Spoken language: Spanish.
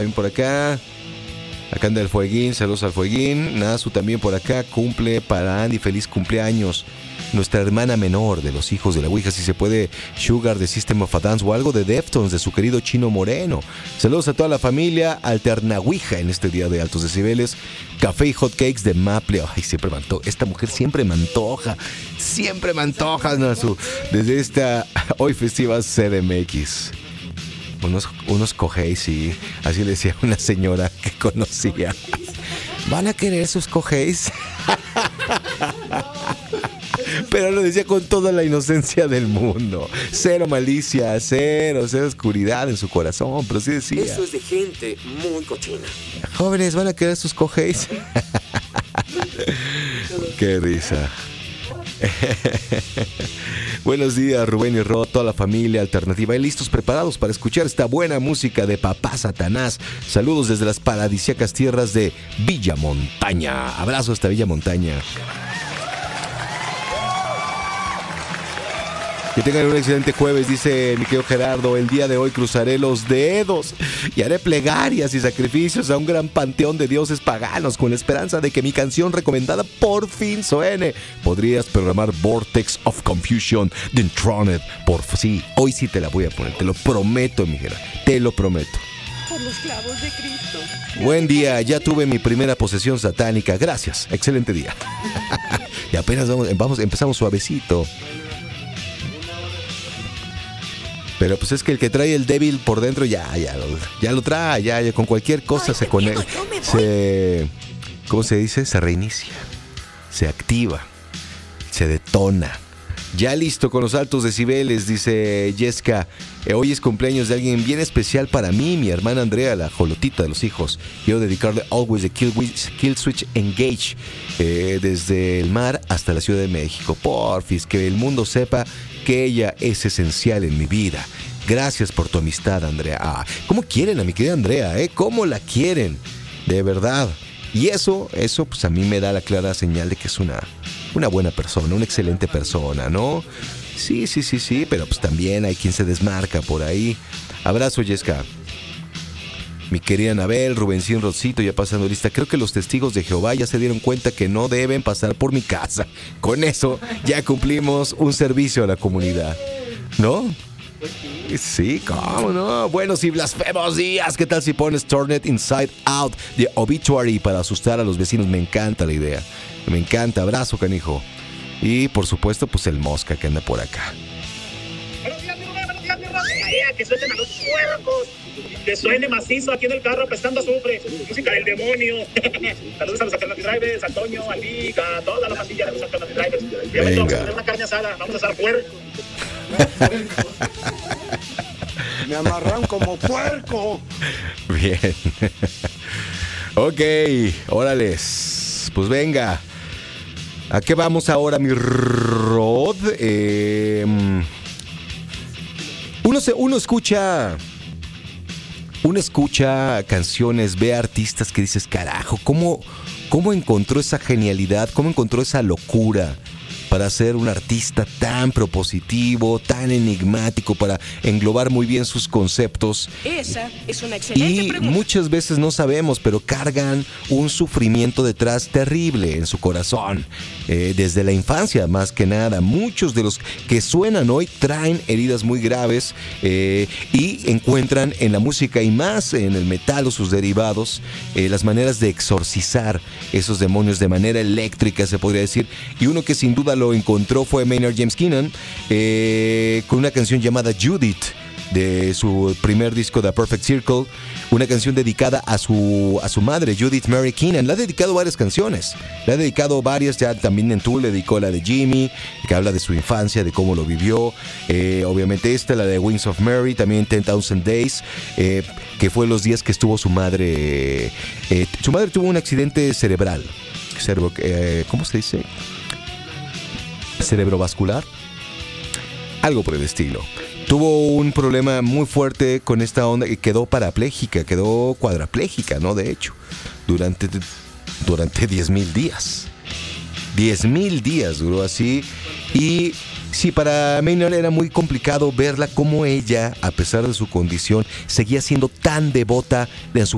Ven por acá. Acá anda el Fueguín, saludos al Fueguín. Nasu también por acá, cumple para Andy, feliz cumpleaños. Nuestra hermana menor de los hijos de la Ouija, si se puede, Sugar de System of a Dance o algo de Deftones de su querido Chino Moreno. Saludos a toda la familia Alterna Ouija en este día de altos decibeles. Café y hot cakes de Maple. Ay, siempre me antoja. Esta mujer siempre me antoja. Siempre me antoja, Nasu. Desde esta hoy festiva CDMX. Unos cojéis, sí. Así le decía una señora que conocía. ¿Van a querer sus cojéis? Pero lo decía con toda la inocencia del mundo. Cero malicia, cero oscuridad en su corazón. Pero sí decía. Eso es de gente muy cochina. Jóvenes, ¿van a querer sus cojéis? Qué risa. Buenos días, Rubén y Ro, toda la familia alternativa y listos, preparados para escuchar esta buena música de Papá Satanás. Saludos desde las paradisíacas tierras de Villa Montaña. Abrazo hasta Villa Montaña. Que tengan un excelente jueves, dice mi querido Gerardo. El día de hoy cruzaré los dedos y haré plegarias y sacrificios a un gran panteón de dioses paganos con la esperanza de que mi canción recomendada por fin suene. Podrías programar Vortex of Confusion de Enthroned. Sí, hoy sí te la voy a poner, te lo prometo, mi Gerardo, te lo prometo. Por los clavos de Cristo. Buen día, ya tuve mi primera posesión satánica. Gracias, excelente día. Y apenas empezamos suavecito. Pero pues es que el que trae el débil por dentro ya lo trae, ya con cualquier cosa se conecta. ¿Cómo se dice? Se reinicia, se activa, se detona. Ya listo con los altos decibeles, dice Jessica. Hoy es cumpleaños de alguien bien especial para mí, mi hermana Andrea, la jolotita de los hijos. Quiero dedicarle Always the Kill Switch Engage, desde el mar hasta la Ciudad de México. Porfis, que el mundo sepa que ella es esencial en mi vida. Gracias por tu amistad, Andrea. ¿Cómo quieren a mi querida Andrea? ¿Cómo la quieren? De verdad. Y eso pues a mí me da la clara señal de que es una buena persona, una excelente persona, ¿no? Sí, pero pues también hay quien se desmarca por ahí. Abrazo, Yesca. Mi querida Anabel, Rubencín, Rosito, ya pasando lista. Creo que los testigos de Jehová ya se dieron cuenta que no deben pasar por mi casa. Con eso ya cumplimos un servicio a la comunidad, ¿no? Sí, cómo no. Buenos y blasfemos días. ¿Qué tal si pones Turn It Inside Out de Obituary para asustar a los vecinos? Me encanta la idea. Me encanta. Abrazo, canijo. Y por supuesto, pues el Mosca que anda por acá. Buenos días, mi Rubén. Que suelten a los puercos. Que suene macizo aquí en el carro apestando azufre. Música del demonio. Saludos a los Alternative Drivers, a Toño, a Liga, a toda la pandilla de los Alternative Drivers. Vamos a hacer una carne asada. Vamos a asar puerco. Me amarran como puerco. Bien. Ok, órales. Pues venga. ¿A qué vamos ahora, mi Rod? Uno escucha canciones, ve artistas que dices, carajo, ¿cómo encontró esa genialidad? ¿Cómo encontró esa locura para ser un artista tan propositivo, tan enigmático, para englobar muy bien sus conceptos? Esa es una excelente pregunta. Y muchas veces no sabemos, pero cargan un sufrimiento detrás terrible en su corazón. Desde la infancia, más que nada. Muchos de los que suenan hoy traen heridas muy graves y encuentran en la música y más en el metal o sus derivados las maneras de exorcizar esos demonios de manera eléctrica, se podría decir. Y uno que sin duda lo encontró fue Maynard James Keenan con una canción llamada Judith de su primer disco The Perfect Circle, una canción dedicada a su madre, Judith Mary Keenan. Le ha dedicado varias canciones, ya también en Tool le dedicó la de Jimmy, que habla de su infancia, de cómo lo vivió, obviamente la de Wings of Mary, también 10,000 Days, que fue los días que estuvo su madre tuvo un accidente cerebral, ¿cómo se dice? Cerebrovascular, algo por el estilo. Tuvo un problema muy fuerte con esta onda y quedó cuadraplégica, ¿no? De hecho, durante 10,000 días. 10,000 días duró así. Y sí, para Maynard era muy complicado verla como ella, a pesar de su condición, seguía siendo tan devota de su